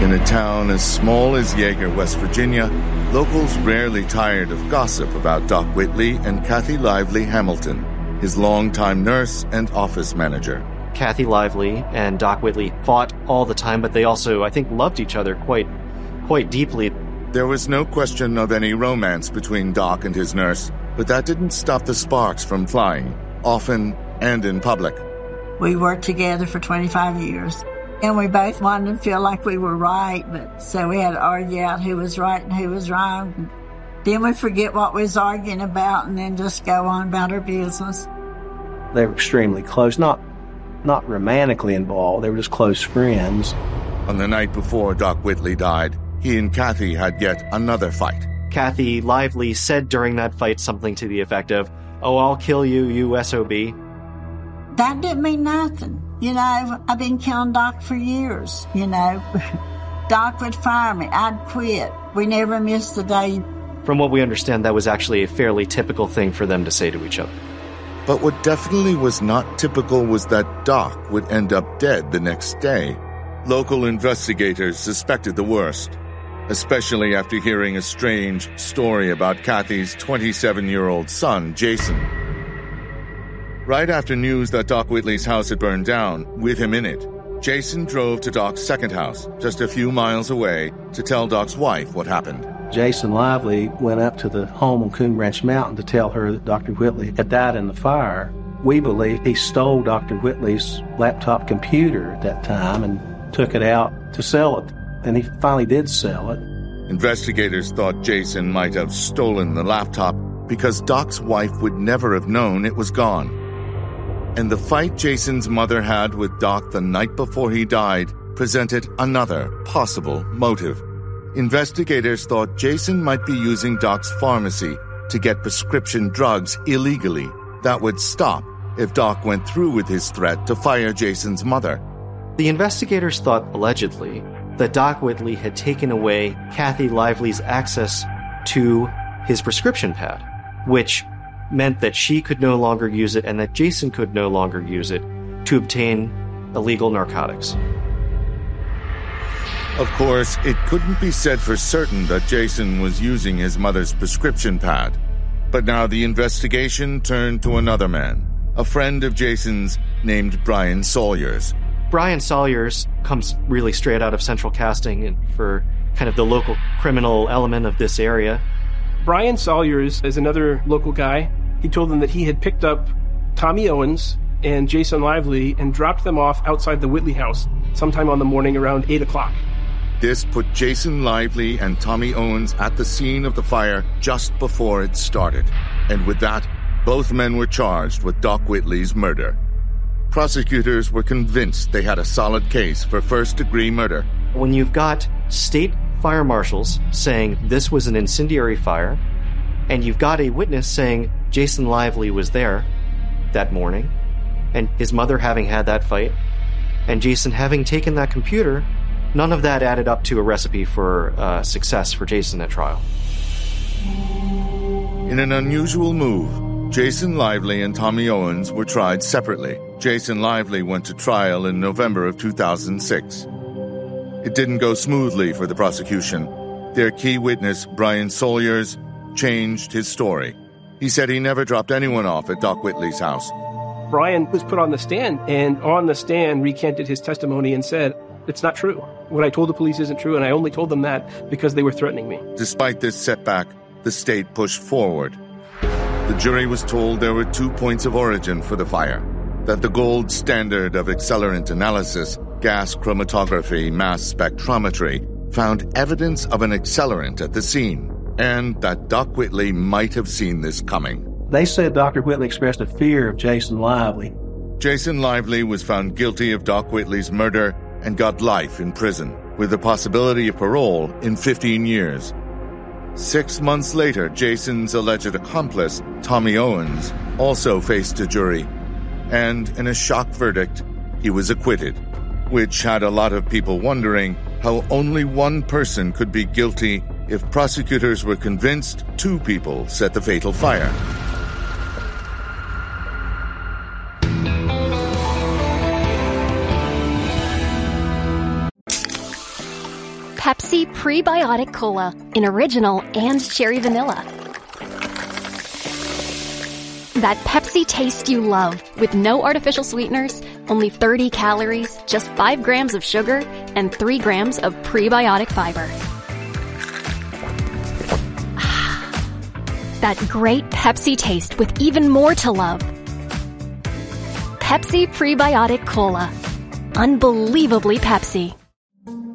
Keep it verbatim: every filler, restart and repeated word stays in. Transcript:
In a town as small as Yeager, West Virginia, locals rarely tired of gossip about Doc Whitley and Kathy Lively Hamilton, his longtime nurse and office manager. Kathy Lively and Doc Whitley fought all the time, but they also, I think, loved each other quite, quite deeply. There was no question of any romance between Doc and his nurse, but that didn't stop the sparks from flying, often and in public. We worked together for twenty-five years. And we both wanted to feel like we were right, but so we had to argue out who was right and who was wrong. Then we forget what we was arguing about and then just go on about our business. They were extremely close, not not romantically involved. They were just close friends. On the night before Doc Whitley died, he and Kathy had yet another fight. Kathy Lively said during that fight something to the effect of, "Oh, I'll kill you, you S O B." That didn't mean nothing. You know, I've been killing Doc for years, you know. Doc would fire me. I'd quit. We never missed a day. From what we understand, that was actually a fairly typical thing for them to say to each other. But what definitely was not typical was that Doc would end up dead the next day. Local investigators suspected the worst, especially after hearing a strange story about Kathy's twenty-seven-year-old son, Jason. Right after news that Doc Whitley's house had burned down, with him in it, Jason drove to Doc's second house, just a few miles away, to tell Doc's wife what happened. Jason Lively went up to the home on Coon Branch Mountain to tell her that Doctor Whitley had died in the fire. We believe he stole Doctor Whitley's laptop computer at that time and took it out to sell it, and he finally did sell it. Investigators thought Jason might have stolen the laptop because Doc's wife would never have known it was gone. And the fight Jason's mother had with Doc the night before he died presented another possible motive. Investigators thought Jason might be using Doc's pharmacy to get prescription drugs illegally. That would stop if Doc went through with his threat to fire Jason's mother. The investigators thought, allegedly, that Doc Whitley had taken away Kathy Lively's access to his prescription pad, which meant that she could no longer use it and that Jason could no longer use it to obtain illegal narcotics. Of course, it couldn't be said for certain that Jason was using his mother's prescription pad. But now the investigation turned to another man, a friend of Jason's named Brian Sawyers. Brian Sawyers comes really straight out of Central Casting and for kind of the local criminal element of this area. Brian Sawyers is another local guy. He told them that he had picked up Tommy Owens and Jason Lively and dropped them off outside the Whitley house sometime on the morning around eight o'clock. This put Jason Lively and Tommy Owens at the scene of the fire just before it started. And with that, both men were charged with Doc Whitley's murder. Prosecutors were convinced they had a solid case for first-degree murder. When you've got state fire marshals saying this was an incendiary fire, and you've got a witness saying Jason Lively was there that morning, and his mother having had that fight, and Jason having taken that computer, none of that added up to a recipe for uh, success for Jason at trial. In an unusual move, Jason Lively and Tommy Owens were tried separately. Jason Lively went to trial in November of two thousand six. It didn't go smoothly for the prosecution. Their key witness, Brian Sawyers, changed his story. He said he never dropped anyone off at Doc Whitley's house. Brian was put on the stand, and on the stand recanted his testimony and said, "It's not true. What I told the police isn't true, and I only told them that because they were threatening me." Despite this setback, the state pushed forward. The jury was told there were two points of origin for the fire, that the gold standard of accelerant analysis, gas chromatography, mass spectrometry, found evidence of an accelerant at the scene, and that Doc Whitley might have seen this coming. They said Doctor Whitley expressed a fear of Jason Lively. Jason Lively was found guilty of Doc Whitley's murder and got life in prison, with the possibility of parole in fifteen years. Six months later, Jason's alleged accomplice, Tommy Owens, also faced a jury, and in a shock verdict, he was acquitted, which had a lot of people wondering how only one person could be guilty if prosecutors were convinced two people set the fatal fire. Pepsi Prebiotic Cola in original and cherry vanilla. That Pepsi taste you love, with no artificial sweeteners, only thirty calories, just five grams of sugar, and three grams of prebiotic fiber. That great Pepsi taste with even more to love. Pepsi Prebiotic Cola. Unbelievably Pepsi.